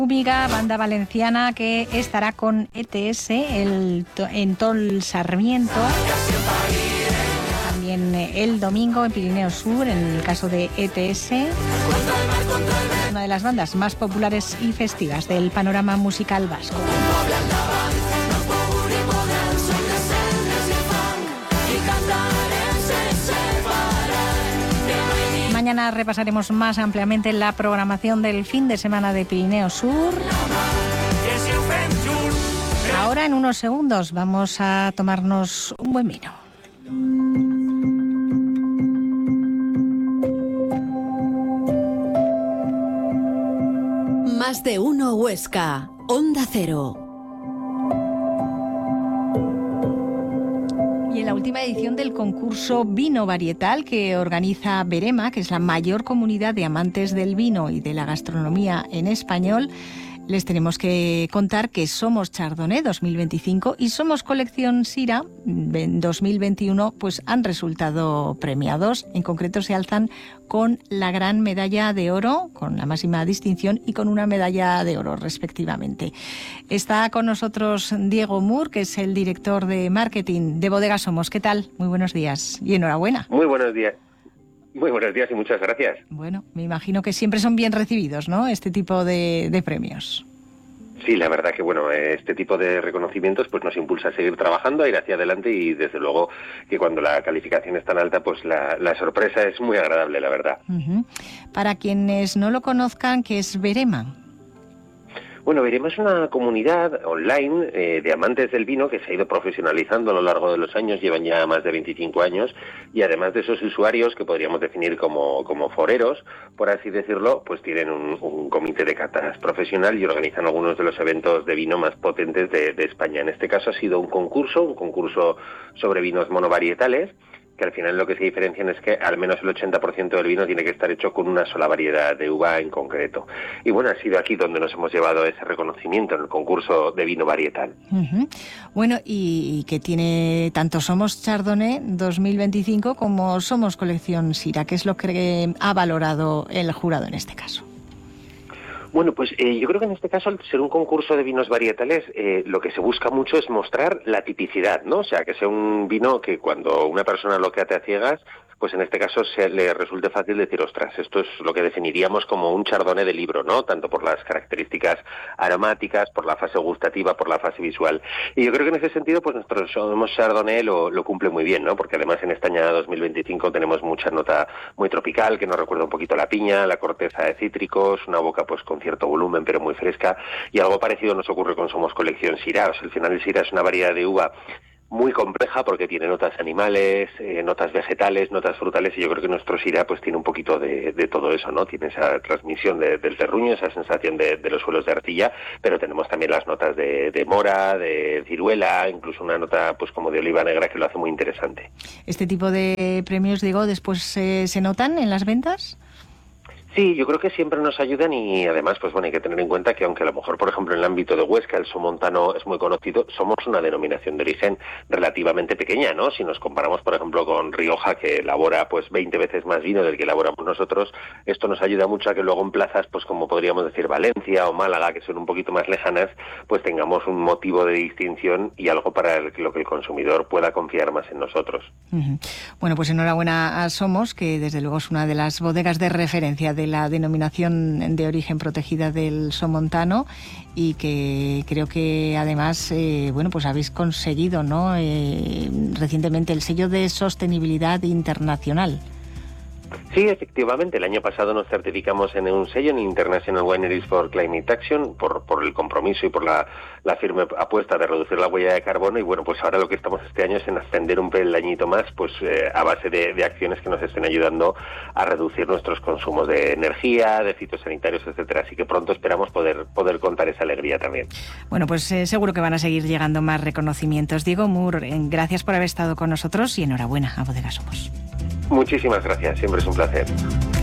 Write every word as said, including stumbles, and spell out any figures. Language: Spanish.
Ubiga, banda valenciana que estará con E T S el, en Tol Sarmiento. También el domingo en Pirineo Sur, en el caso de E T S. Una de las bandas más populares y festivas del panorama musical vasco. Mañana repasaremos más ampliamente la programación del fin de semana de Pirineo Sur. Ahora, en unos segundos, vamos a tomarnos un buen vino. Más de uno Huesca, Onda Cero. Y en la última edición del concurso Vino Varietal que organiza Verema, que es la mayor comunidad de amantes del vino y de la gastronomía en español, les tenemos que contar que Somos Chardonnay dos mil veinticinco y Somos Colección Syrah dos mil veintiuno pues han resultado premiados. En concreto se alzan con la gran medalla de oro, con la máxima distinción, y con una medalla de oro respectivamente. Está con nosotros Diego Moore, que es el director de marketing de Bodega Somos. ¿Qué tal? Muy buenos días y enhorabuena. Muy buenos días. Muy buenos días y muchas gracias. Bueno, me imagino que siempre son bien recibidos, ¿no?, este tipo de, de premios. Sí, la verdad que bueno, este tipo de reconocimientos pues nos impulsa a seguir trabajando, a ir hacia adelante, y desde luego que cuando la calificación es tan alta, pues la, la sorpresa es muy agradable, la verdad. Uh-huh. Para quienes no lo conozcan, ¿qué es Verema? Bueno, Verema es una comunidad online eh, de amantes del vino que se ha ido profesionalizando a lo largo de los años, llevan ya más de veinticinco años, y además de esos usuarios que podríamos definir como, como foreros, por así decirlo, pues tienen un, un comité de catas profesional y organizan algunos de los eventos de vino más potentes de, de España. En este caso ha sido un concurso, un concurso sobre vinos monovarietales, que al final lo que se diferencian es que al menos el ochenta por ciento del vino tiene que estar hecho con una sola variedad de uva en concreto. Y bueno, ha sido aquí donde nos hemos llevado ese reconocimiento en el concurso de vino varietal. Uh-huh. Bueno, y que tiene tanto Somos Chardonnay dos mil veinticinco como Somos Colección Syrah, que es lo que ha valorado el jurado en este caso. Bueno, pues eh, yo creo que en este caso, al ser un concurso de vinos varietales, eh, lo que se busca mucho es mostrar la tipicidad, ¿no? O sea, que sea un vino que cuando una persona lo cate a ciegas, pues en este caso se le resulte fácil decir, ostras, esto es lo que definiríamos como un chardonnay de libro, ¿no? Tanto por las características aromáticas, por la fase gustativa, por la fase visual. Y yo creo que en ese sentido, pues nuestro Somos Chardonnay lo, lo cumple muy bien, ¿no? Porque además en esta añada dos mil veinticinco tenemos mucha nota muy tropical, que nos recuerda un poquito la piña, la corteza de cítricos, una boca pues con cierto volumen pero muy fresca, y algo parecido nos ocurre con Somos Colección Syrah. O sea, al final el Syrah es una variedad de uva muy compleja porque tiene notas animales, eh, notas vegetales, notas frutales, y yo creo que nuestro Syrah pues tiene un poquito de, de todo eso, ¿no? Tiene esa transmisión de, del terruño, esa sensación de, de los suelos de arcilla, pero tenemos también las notas de, de mora, de ciruela, incluso una nota pues como de oliva negra que lo hace muy interesante. ¿Este tipo de premios, digo, después eh, se notan en las ventas? Sí, yo creo que siempre nos ayudan, y además, pues bueno, hay que tener en cuenta que aunque a lo mejor, por ejemplo, en el ámbito de Huesca el somontano es muy conocido, somos una denominación de origen relativamente pequeña, ¿no? Si nos comparamos, por ejemplo, con Rioja, que elabora pues veinte veces más vino del que elaboramos nosotros, esto nos ayuda mucho a que luego en plazas, pues como podríamos decir Valencia o Málaga, que son un poquito más lejanas, pues tengamos un motivo de distinción y algo para el, lo que el consumidor pueda confiar más en nosotros. Uh-huh. Bueno, pues enhorabuena a Somos, que desde luego es una de las bodegas de referencia de de la denominación de origen protegida del somontano, y que creo que además eh, bueno, pues habéis conseguido, ¿no?, eh, recientemente el sello de sostenibilidad internacional. Sí, efectivamente. El año pasado nos certificamos en un sello, en International Wineries for Climate Action, por, por el compromiso y por la, la firme apuesta de reducir la huella de carbono. Y bueno, pues ahora lo que estamos este año es en ascender un peldañito más, pues eh, a base de, de acciones que nos estén ayudando a reducir nuestros consumos de energía, de fitosanitarios, etcétera. Así que pronto esperamos poder, poder contar esa alegría también. Bueno, pues eh, seguro que van a seguir llegando más reconocimientos. Diego Moore, eh, gracias por haber estado con nosotros y enhorabuena a Bodega Somos. Muchísimas gracias, siempre es un placer.